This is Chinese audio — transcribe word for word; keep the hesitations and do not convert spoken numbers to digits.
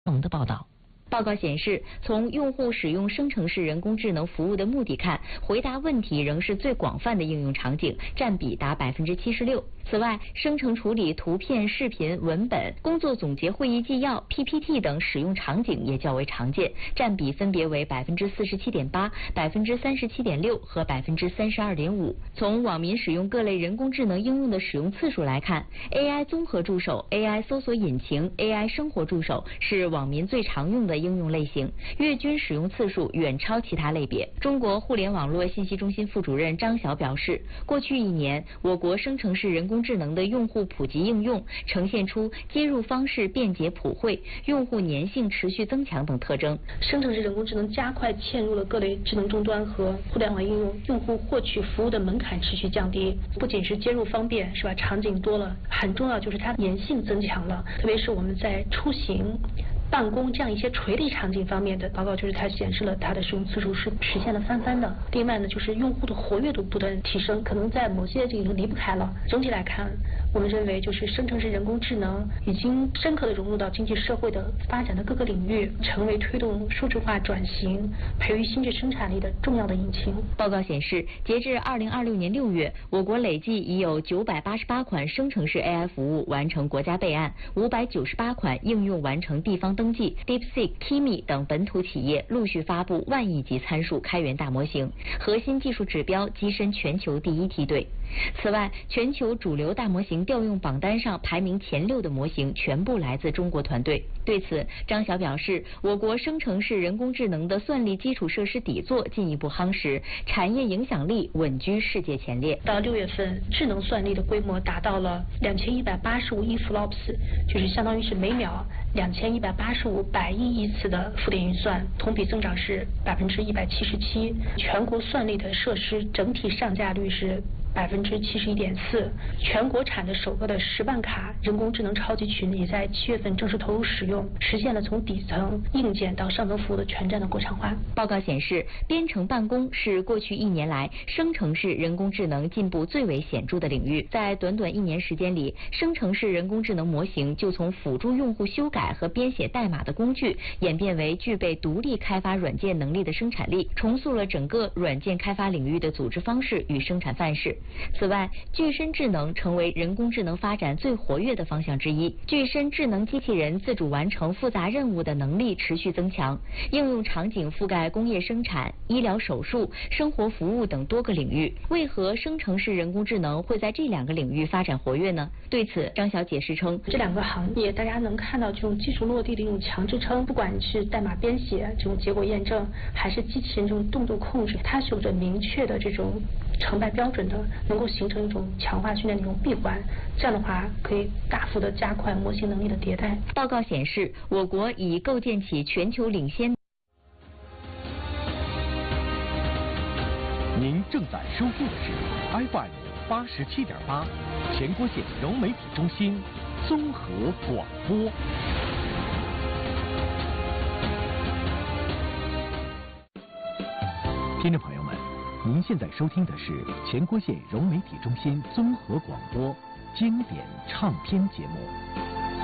能的报道。报告显示，从用户使用生成式人工智能服务的目的看，回答问题仍是最广泛的应用场景，占比达百分之七十六。此外，生成处理图片、视频、文本、工作总结会议纪要、P P T 等使用场景也较为常见，占比分别为百分之四十七点八、百分之三十七点六和百分之三十二点五。从网民使用各类人工智能应用的使用次数来看 ，A I 综合助手、A I 搜索引擎、A I 生活助手是网民最常用的应用类型，月均使用次数远超其他类别。中国互联网络信息中心副主任张晓表示，过去一年，我国生成式人工智能的用户普及应用呈现出接入方式便捷普惠、用户粘性持续增强等特征。 生成式人工智能加快嵌入了各类智能终端和互联网应用，用户获取服务的门槛持续降低。不仅是接入方便，是吧？场景多了，很重要就是它粘性增强了，特别是我们在出行、办公这样一些垂直场景方面的报告，就是它显示了它的使用次数是实现了翻番的。另外呢，就是用户的活跃度不断提升，可能在某些这个离不开了。总体来看，我们认为就是生成式人工智能已经深刻的融入到经济社会的发展的各个领域，成为推动数字化转型、培育新质生产力的重要的引擎。 报告显示，截至二零二六年六月，我国累计已有九百八十八款生成式 A I 服务完成国家备案，五百九十八款应用完成地方登记。DeepSeek、Kimi 等本土企业陆续发布万亿级参数开源大模型，核心技术指标跻身全球第一梯队。此外，全球主流大模型调用榜单上排名前六的模型全部来自中国团队。对此，张晓表示，我国生成式人工智能的算力基础设施底座进一步夯实，产业影响力稳居世界前列。 到六月份，智能算力的规模达到了两千一百八十五亿 flops， 就是相当于是每秒两千一百八十五百亿亿次的负电运算，同比增长是百分之一百七十七。全国算力的设施整体上架率是百分之七十一点四，全国产的首个的十万卡人工智能超级群也在七月份正式投入使用，实现了从底层硬件到上层服务的全站的国产化。 报告显示，编程办公是过去一年来生成式人工智能进步最为显著的领域。在短短一年时间里，生成式人工智能模型就从辅助用户修改和编写代码的工具，演变为具备独立开发软件能力的生产力，重塑了整个软件开发领域的组织方式与生产范式。此外，具身智能成为人工智能发展最活跃的方向之一。具身智能机器人自主完成复杂任务的能力持续增强，应用场景覆盖工业生产、医疗手术、生活服务等多个领域。为何生成式人工智能会在这两个领域发展活跃呢？对此，张晓解释称， 这两个行业大家能看到这种技术落地的一种强支撑，不管是代码编写、这种结果验证，还是机器人这种动作控制，它是有着明确的这种成败标准的，能够形成一种强化训练的一种闭环，这样的话可以大幅的加快模型能力的迭代。 报告显示，我国已构建起全球领先。 您正在收听的是 F M 八十七点八，全国县融媒体中心综合广播。听众朋友们，您现在收听的是全国县融媒体中心综合广播经典唱片节目。